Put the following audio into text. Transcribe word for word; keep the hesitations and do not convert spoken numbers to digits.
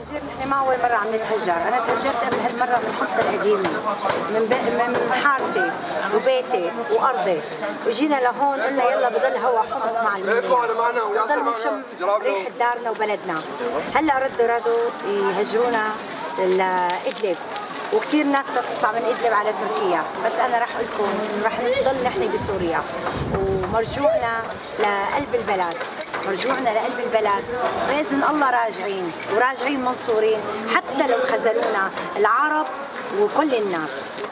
التهجير نحن ما أول مرة عم نتهجر، أنا تهجرت قبل هالمرة من حمص القديمة، من من حارتي وبيتي وأرضي، وجينا لهون قلنا يلا بضل هوا حمص مع المنيا، بضل نشم ريحة دارنا وبلدنا. هلا ردوا ردوا يهجرونا لإدلب، وكثير ناس بتطلع من إدلب على تركيا، بس أنا رح أقول لكم رح نضل نحن بسوريا، ومرجوعنا لقلب البلد، مرجوعنا لقلب البلد بإذن الله راجعين، وراجعين منصورين حتى لو خذلونا العرب وكل الناس.